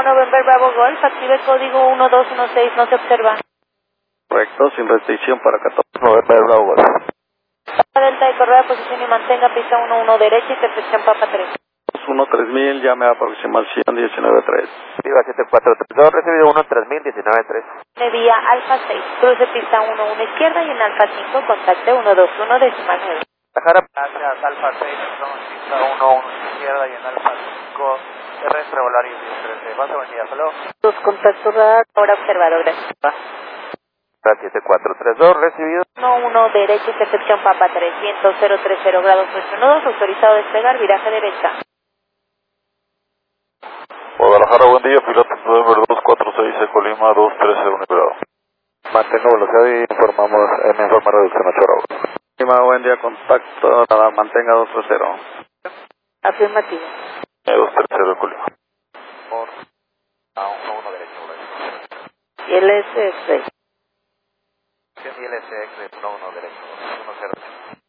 November Bravo Golf, active código 1216, no se observa. Correcto, sin restricción para 14 November Bravo Golf. Delta de correa, posición y mantenga, pista 11 derecha, intersección Papa 3. 3000, llame a aproximación 193. Viva 7432, recibido 13000, 193. De vía Alfa 6, cruce pista 11 izquierda y en Alfa 5, contacte 121 decimal 9. Guadalajara, gracias, Alfa 6, estamos en pista 11 izquierda y en Alfa 5, terrestre, volario 13. Vas a venir, hello. Dos contactos radar, ahora observado, gracias. 7432, recibido. 11 derecha, intersección Papa 3, viento 030 grados 812, autorizado a despegar, viraje derecha. Guadalajara, buen día, piloto November 246, Colima 230 grado. Mantengo velocidad y informamos, me informa reducción 8 grados. Colima, buen día, contacto, nada, mantenga 230. Afirmativo. 230 Colima. Por a 1 derecho. Y el S6. Y el SX 1 derecho, 1 0.